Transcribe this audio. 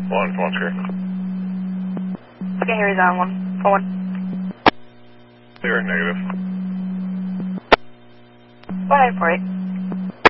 1, clear. Okay, here he's on 1. 1. Clear, negative. 1948.